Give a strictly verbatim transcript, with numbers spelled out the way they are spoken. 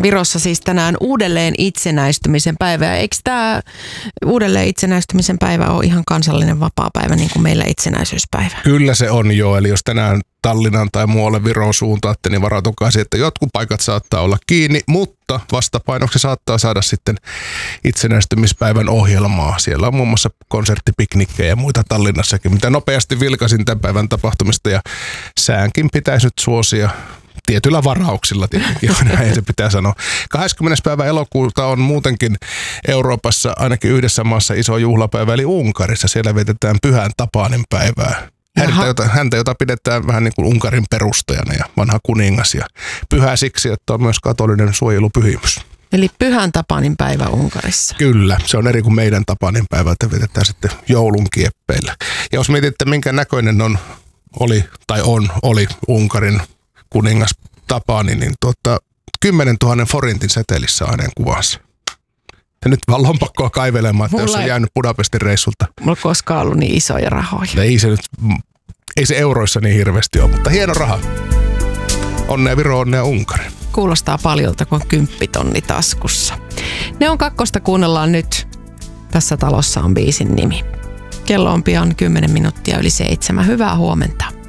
Virossa siis tänään uudelleen itsenäistymisen päivä. Ja eikö tämä uudelleen itsenäistymisen päivä ole ihan kansallinen vapaapäivä niin kuin meillä itsenäisyyspäivä? Kyllä se on jo, eli jos tänään Tallinnan tai muualle Viron suuntaatte, niin varautukaa siihen, että jotkut paikat saattaa olla kiinni, mutta vastapainoksi saattaa saada sitten itsenäistymispäivän ohjelmaa. Siellä on muun muassa konserttipiknikkejä ja muita Tallinnassakin, mitä nopeasti vilkaisin tämän päivän tapahtumista, ja säänkin pitäisi nyt suosia. Tietyillä varauksilla tietenkin, näin se pitää sanoa. kahdeskymmenes päivä elokuuta on muutenkin Euroopassa ainakin yhdessä maassa iso juhlapäivä, eli Unkarissa. Siellä vietetään Pyhän Tapanin päivää. Häntä jota, häntä, jota pidetään vähän niin kuin Unkarin perustajana ja vanha kuningas. Ja pyhä siksi, että on myös katolinen suojelupyhimys. Eli Pyhän Tapanin päivä Unkarissa. Kyllä, se on eri kuin meidän Tapanin päivä, että vietetään sitten joulun kieppeillä. Ja jos mietitte, minkä näköinen on, oli tai on, oli Unkarin kuningas Tapani, niin tuota, kymmenen tuhannen forintin setelissä aineen kuvansa. Ja nyt vaan lompakkoa kaivelemaan, että mulla jos on jäänyt Budapestin reissulta. Mulla ei koskaan ollut niin isoja rahoja. Ei se nyt, ei se euroissa niin hirveästi ole, mutta hieno raha. Onnea Viro, onnea Unkari. Kuulostaa paljolta, kun on kymppitonni taskussa. Ne on kakkosta kuunnellaan nyt. Tässä talossa on biisin nimi. Kello on pian kymmenen minuuttia yli seitsemän. Hyvää huomenta.